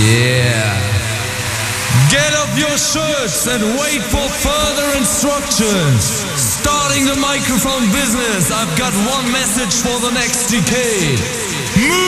Yeah. Get up your shirts and wait for further instructions. Starting the microphone business, I've got one message for the next decade. Move!